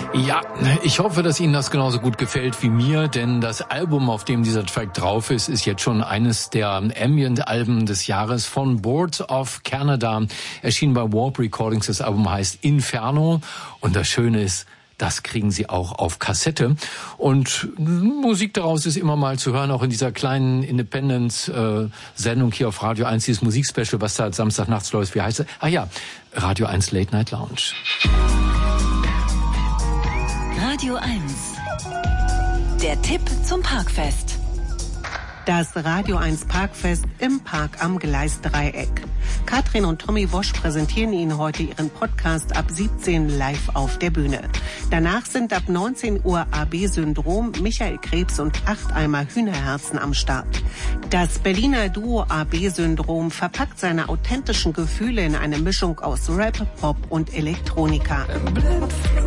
Ja, ich hoffe, dass Ihnen das genauso gut gefällt wie mir, denn das Album, auf dem dieser Track drauf ist, ist jetzt schon eines der Ambient-Alben des Jahres von Boards of Canada, erschienen bei Warp Recordings. Das Album heißt Inferno und das Schöne ist, das kriegen Sie auch auf Kassette. Und Musik daraus ist immer mal zu hören, auch in dieser kleinen Independent-Sendung hier auf Radio 1, dieses Musikspecial, was da Samstagnachts läuft. Wie heißt es? Ah ja, Radio 1 Late Night Lounge. Radio 1. Der Tipp zum Parkfest. Das Radio 1 Parkfest im Park am Gleisdreieck. Katrin und Tommy Wosch präsentieren Ihnen heute ihren Podcast ab 17 live auf der Bühne. Danach sind ab 19 Uhr AB-Syndrom, Michael Krebs und 8 Eimer Hühnerherzen am Start. Das Berliner Duo AB-Syndrom verpackt seine authentischen Gefühle in eine Mischung aus Rap, Pop und Elektronika.